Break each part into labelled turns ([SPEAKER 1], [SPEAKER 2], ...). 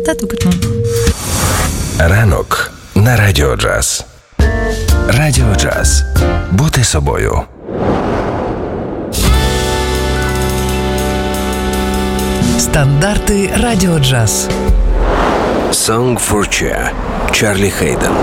[SPEAKER 1] Та тупотно.
[SPEAKER 2] Ранок на Радіо Джаз. Радіо Джаз. Бути собою.
[SPEAKER 3] Стандарти Радіо Джаз.
[SPEAKER 2] Song for Che. Чарлі Хейден.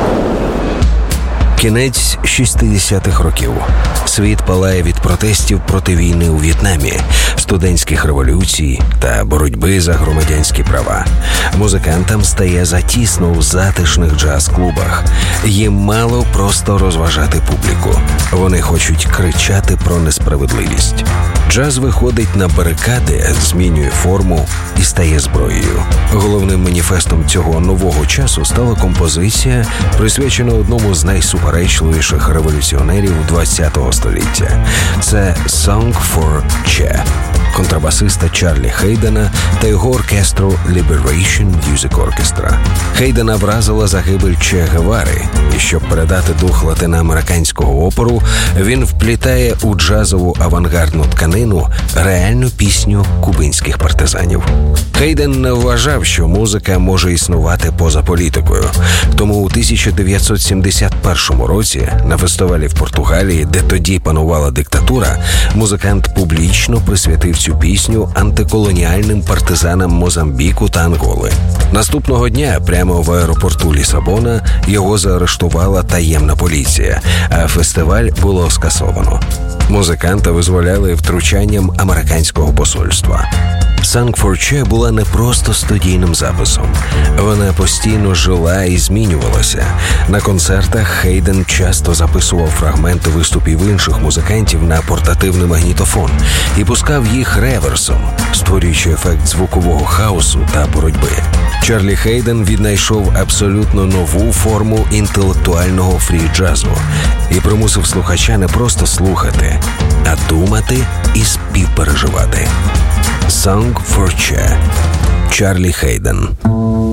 [SPEAKER 2] Кінець 60-х років. Світ палає від протестів проти війни у В'єтнамі, студентських революцій та боротьби за громадянські права. Музикантам стає затісно у затишних джаз-клубах. Їм мало просто розважати публіку. Вони хочуть кричати про несправедливість. Джаз виходить на барикади, змінює форму і стає зброєю. Головним маніфестом цього нового часу стала композиція, присвячена одному з найсуперечливіших революціонерів ХХ століття. Це «Song for Che» контрабасиста Чарлі Хейдена та його оркестру Liberation Music Orchestra. Хейдена вразила загибель Че Гевари, і щоб передати дух латиноамериканського опору, він вплітає у джазову авангардну тканину реальну пісню кубинських партизанів. Хейден не вважав, що музика може існувати поза політикою. Тому у 1971 році на фестивалі в Португалії, де тоді панувала диктатура, музикант публічно присвятив цю пісню антиколоніальним партизанам Мозамбіку та Анголи. Наступного дня прямо в аеропорту Лісабона його заарештувала таємна поліція, а фестиваль було скасовано. Музиканта визволяли втручанням американського посольства. «Song for Che» була не просто студійним записом. Вона постійно жила і змінювалася. На концертах Хейден часто записував фрагменти виступів інших музикантів на портативний магнітофон і пускав їх реверсом, створюючи ефект звукового хаосу та боротьби. Чарлі Хейден віднайшов абсолютно нову форму інтелектуального фрі-джазу і примусив слухача не просто слухати, а думати і співпереживати. «Song for Che» Чарлі Хейден.